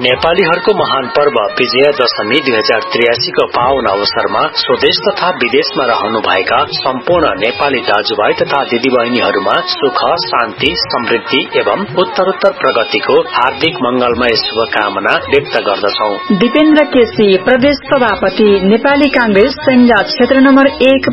नेपालीहरूको महान पर्व विजयादशमी 2083 को पावन अवसरमा स्वदेश तथा विदेशमा रहनुभएका सम्पूर्ण नेपाली दाजुभाइ तथा दिदीबहिनीहरूमा सुख, शान्ति, समृद्धि एवं उत्तरोत्तर प्रगतिको हार्दिक मंगलमय शुभकामना व्यक्त गर्दछौ। दिपेन्द्र केसी, प्रदेश सभापति, नेपाली कांग्रेस, सैन्जा क्षेत्र नम्बर 1